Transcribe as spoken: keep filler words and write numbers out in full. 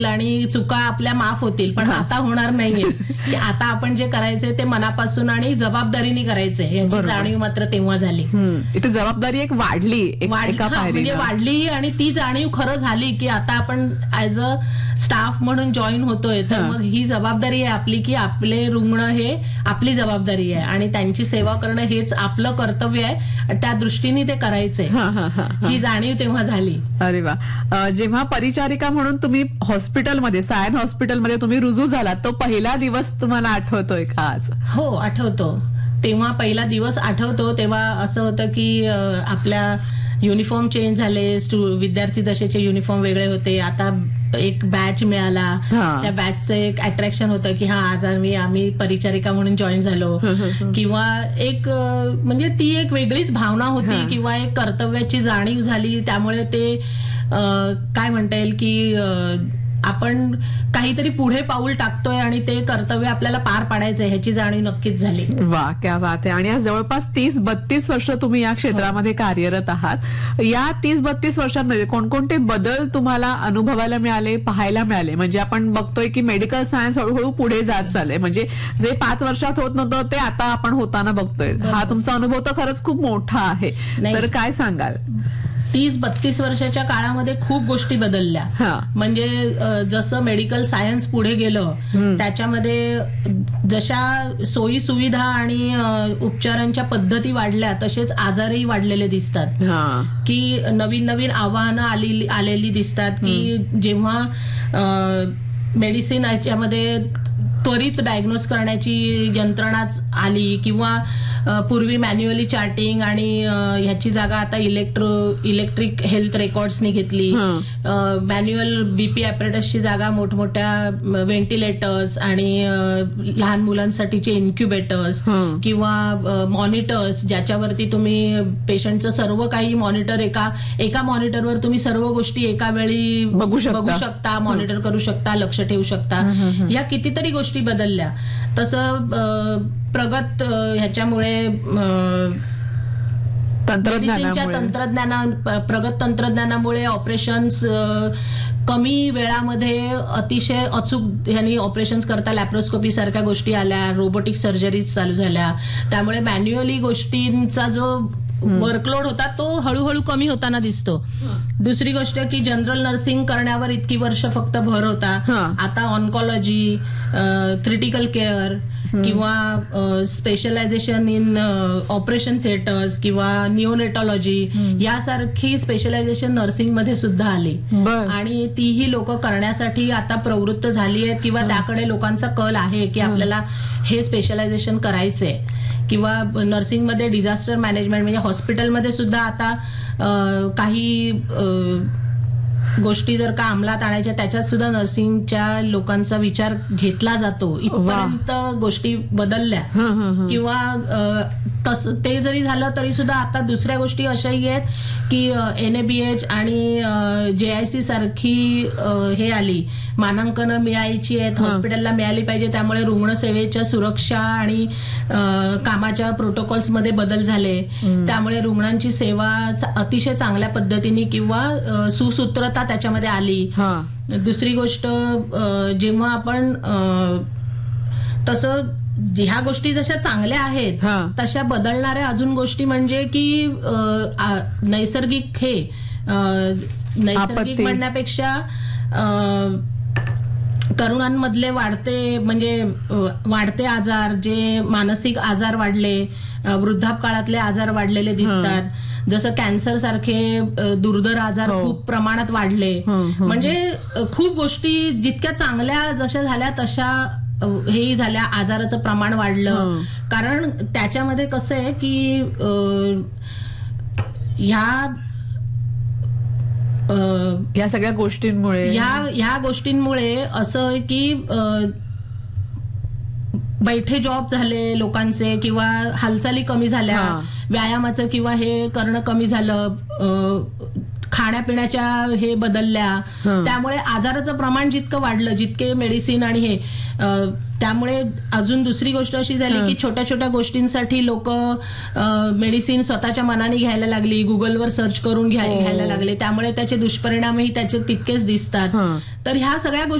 आणि चुका आपल्या माफ होतील, पण आता होणार नाहीये की आता आपण जे करायचंय ते मनापासून आणि जबाबदारीने करायचंय याची जाणीव मात्र तेव्हा झाली. इथे जबाबदारी एक वाढली, एका म्हणजे वाढली आणि ती जाणीव खरं झाली की आता आपण ऍज अ स्टाफ म्हणून जॉईन होतोय, तर मग ही जबाबदारी आहे आपली की आपले रुग्ण हे आपली जबाबदारी आहे आणि त्यांची सेवा करणं हेच आपलं कर्तव्य आहे, त्या दृष्टीने ते करायचंय, ही जाणीव तेव्हा झाली. अरे वा. जेव्हा परिचारिका म्हणून तुम्ही हॉस्पिटलमध्ये, सायन हॉस्पिटलमध्ये तुम्ही रुजू झालात, तो पहिला दिवस तुम्हाला आठवतोय का आज? हो, आठवतो. तेव्हा पहिला दिवस आठवतो. तेव्हा असं होतं की आपल्या युनिफॉर्म चेंज झाले, विद्यार्थी दशेचे युनिफॉर्म वेगळे होते, आता एक बॅच मिळाला, त्या बॅचचं एक अट्रॅक्शन होतं की हा आज आम्ही आम्ही परिचारिका म्हणून जॉईन झालो, किंवा एक म्हणजे ती एक वेगळीच भावना होती किंवा एक कर्तव्याची जाणीव झाली. त्यामुळे ते काय म्हणता येईल की आपण काहीतरी पुढे पाऊल टाकतोय आणि ते कर्तव्य आपल्याला पार पाडायचंय ह्याची जाणीव नक्कीच झाली. वा, क्या बात आहे. आणि आज जवळपास तीस बत्तीस वर्ष तुम्ही या क्षेत्रामध्ये कार्यरत आहात. या तीस बत्तीस वर्षांमध्ये कोणकोणते बदल तुम्हाला अनुभवायला मिळाले, पाहायला मिळाले? म्हणजे आपण बघतोय की मेडिकल सायन्स हळूहळू पुढे जात चाललंय, म्हणजे जे पाच वर्षात होत नव्हतं ते आता आपण होताना बघतोय. हा तुमचा अनुभव तर खरंच खूप मोठा आहे, तर काय सांगाल? तीस बत्तीस वर्षाच्या काळामध्ये खूप गोष्टी बदलल्या. म्हणजे जसं मेडिकल सायन्स पुढे गेलं त्याच्यामध्ये जशा सोयी सुविधा आणि उपचारांच्या पद्धती वाढल्या तसेच आजारही वाढलेले दिसतात, की नवीन नवीन आव्हानं आलेली आलेली दिसतात, की जेव्हा मेडिसिन याच्यामध्ये त्वरित डायग्नोज करण्याची यंत्रणाच आली, किंवा पूर्वी मॅन्युअली चार्टिंग आणि ह्याची जागा आता इलेक्ट्रो इलेक्ट्रिक हेल्थ रेकॉर्ड्सनी घेतली. मॅन्युअल बीपी ॲपरेटसची जागा मोठमोठ्या व्हेंटिलेटर्स आणि लहान मुलांसाठीचे इन्क्युबेटर्स किंवा मॉनिटर्स, ज्याच्यावरती तुम्ही पेशंटचं सर्व काही मॉनिटर एका एका मॉनिटरवर तुम्ही सर्व गोष्टी एका वेळी बघू शकता, मॉनिटर करू शकता, लक्ष ठेवू शकता. या कितीतरी गोष्टी बदलल्या. तसं प्रगत ह्याच्यामुळे तंत्रज्ञानाच्या तंत्रज्ञाना प्रगत तंत्रज्ञानामुळे ऑपरेशन्स कमी वेळामध्ये अतिशय अचूक ह्यांनी ऑपरेशन्स करता लॅप्रोस्कोपी सारख्या गोष्टी आल्या, रोबोटिक सर्जरीज चालू झाल्या. त्यामुळे मॅन्युअली गोष्टींचा जो वर्कलोड होता तो हळूहळू कमी होताना दिसतो. दुसरी गोष्ट की जनरल नर्सिंग करण्यावर इतकी वर्ष फक्त भर होता, आता ऑन्कॉलॉजी, क्रिटिकल केअर किंवा स्पेशलायझेशन इन ऑपरेशन थिएटर्स किंवा निओनेटॉलॉजी यासारखी स्पेशलायझेशन नर्सिंग मध्ये सुद्धा आली आणि तीही लोक करण्यासाठी आता प्रवृत्त झाली आहेत किंवा त्याकडे लोकांचा कल आहे की आपल्याला हे स्पेशलायझेशन करायचंय. किंवा नर्सिंगमध्ये डिझास्टर मॅनेजमेंट म्हणजे हॉस्पिटलमध्ये सुद्धा आता काही गोष्टी जर का अंमलात आणायच्या त्याच्यात सुद्धा नर्सिंगच्या लोकांचा विचार घेतला जातो. इथपर्यंत गोष्टी बदलल्या. किंवा तस ते जरी झालं तरी सुद्धा आता दुसऱ्या गोष्टी अशाही आहेत की एनएबीएच आणि जेआयसी सारखी हे आली, मानांकन मिळायची आहेत, हॉस्पिटलला मिळाली पाहिजे. त्यामुळे रुग्णसेवेच्या सुरक्षा आणि कामाच्या प्रोटोकॉल्स मध्ये बदल झाले. त्यामुळे रुग्णांची सेवा अतिशय चांगल्या पद्धतीने किंवा सुसूत्रता त्याच्यामध्ये आली. दुसरी गोष्ट, जेव्हा आपण तसं ह्या गोष्टी जशा चांगल्या आहेत तशा बदलणाऱ्या अजून गोष्टी म्हणजे की नैसर्गिक हे नैसर्गिक म्हणण्यापेक्षा तरुणांमधले वाढते म्हणजे वाढते आजार, जे मानसिक आजार वाढले, वृद्धापकाळातले आजार वाढलेले दिसतात. जसं कॅन्सर सारखे दुर्धर आजार खूप प्रमाणात वाढले. म्हणजे खूप गोष्टी जितक्या चांगल्या जशा झाल्या तशा हेही झाल्या, आजाराचं प्रमाण वाढलं. कारण त्याच्यामध्ये कसं आहे की ह्या या सगळ्या गोष्टींमुळे ह्या ह्या गोष्टींमुळे असं की बैठे जॉब झाले लोकांचे किंवा हालचाली कमी झाल्या, व्यायामाचं किंवा हे करणं कमी झालं, खाण्यापिण्याच्या हे बदलल्या, त्यामुळे आजाराचं प्रमाण जितकं वाढलं, जितके मेडिसिन आणि हे, त्यामुळे अजून दुसरी गोष्ट अशी झाली की छोट्या छोट्या गोष्टींसाठी लोक मेडिसिन स्वतःच्या मनाने घ्यायला लागली, गुगलवर सर्च करून घ्यायला लागले, त्यामुळे त्याचे दुष्परिणामही त्याचे तितकेच दिसतात. तर ह्या सगळ्या